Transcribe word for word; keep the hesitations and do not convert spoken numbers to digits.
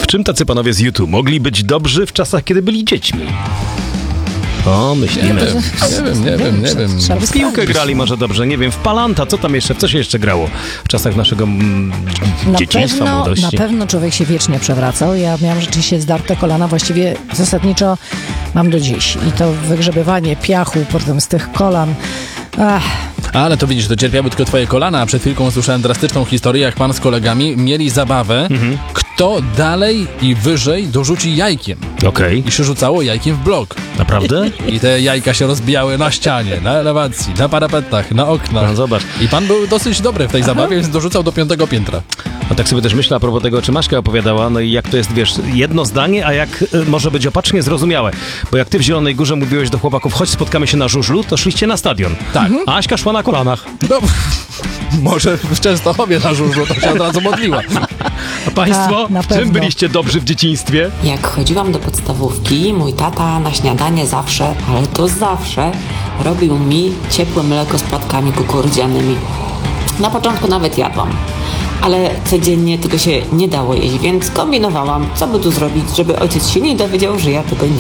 czym tacy panowie z YouTube mogli być dobrzy w czasach, kiedy byli dziećmi? O, myślimy. Nie wiem, nie wiem, nie wiem. Trzeba W piłkę grali może dobrze, nie wiem, w Palanta, co tam jeszcze, w co się jeszcze grało w czasach naszego mm, Na dzieciństwa, pewno, młodości? na pewno człowiek się wiecznie przewracał. Ja miałam rzeczywiście zdarte kolana, właściwie zasadniczo mam do dziś. I to wygrzebywanie piachu potem z tych kolan. Ach, Ale to widzisz, to cierpiały tylko twoje kolana, a przed chwilką usłyszałem drastyczną historię, jak pan z kolegami mieli zabawę, Mhm. kto dalej i wyżej dorzuci jajkiem. Okej, I się rzucało jajkiem w blok. naprawdę? I te jajka się rozbijały na ścianie, na elewacji, na parapetach, na oknach. No zobacz. I pan był dosyć dobry w tej zabawie, więc dorzucał do piątego piętra. No tak sobie też myślę a propos tego, czy Maśka opowiadała, no i jak to jest, wiesz, jedno zdanie, a jak y, może być opacznie zrozumiałe. Bo jak ty w Zielonej Górze mówiłeś do chłopaków, chodź spotkamy się na żużlu, to szliście na stadion. Tak. A Aśka szła na kolanach. No, może w Częstochowie na żużlu to się od razu modliła. A państwo, Tak, na w czym pewno. byliście dobrzy w dzieciństwie? Jak chodziłam do podstawówki, mój tata na śniadanie zawsze, ale to zawsze, robił mi ciepłe mleko z płatkami kukurydzianymi. Na początku nawet jadłam, ale codziennie tego się nie dało jeść, więc kombinowałam, co by tu zrobić, żeby ojciec się nie dowiedział, że ja tego nie